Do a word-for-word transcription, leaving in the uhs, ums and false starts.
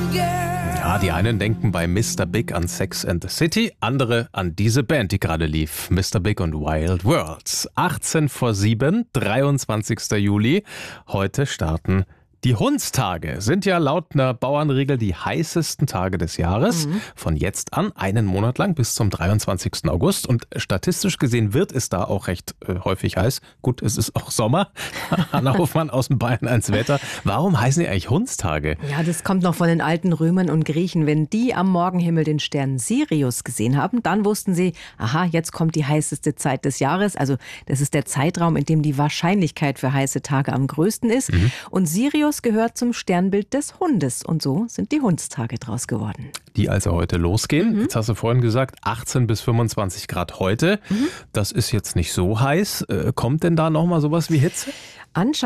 Ja, die einen denken bei Mister Big an Sex and the City, andere an diese Band, die gerade lief. Mister Big und Wild Worlds. achtzehn vor sieben, dreiundzwanzigster Juli. Heute starten die Hundstage. Sind ja laut einer Bauernregel die heißesten Tage des Jahres. Mhm. Von jetzt an einen Monat lang bis zum dreiundzwanzigsten August. Und statistisch gesehen wird es da auch recht äh, häufig heiß. Gut, es ist auch Sommer. Anna Hofmann aus dem Bayern eins Wetter. Warum heißen die eigentlich Hundstage? Ja, das kommt noch von den alten Römern und Griechen. Wenn die am Morgenhimmel den Stern Sirius gesehen haben, dann wussten sie, aha, jetzt kommt die heißeste Zeit des Jahres. Also das ist der Zeitraum, in dem die Wahrscheinlichkeit für heiße Tage am größten ist. Mhm. Und Sirius gehört zum Sternbild des Hundes. Und so sind die Hundstage draus geworden. Die also heute losgehen. Mhm. Jetzt hast du vorhin gesagt, achtzehn bis fünfundzwanzig Grad heute. Mhm. Das ist jetzt nicht so heiß. Kommt denn da nochmal sowas wie Hitze? Anscheinend